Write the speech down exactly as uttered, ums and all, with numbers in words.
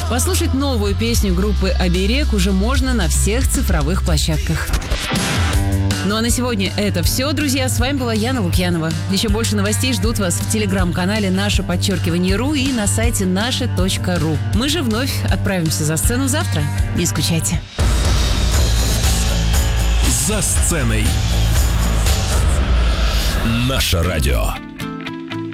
Послушать новую песню группы «Оберег» уже можно на всех цифровых площадках. Ну а на сегодня это все, друзья. С вами была Яна Лукьянова. Еще больше новостей ждут вас в телеграм-канале «Наше подчеркивание РУ» и на сайте наше точка ру. Мы же вновь отправимся за сцену завтра. Не скучайте. За сценой. Наше радио.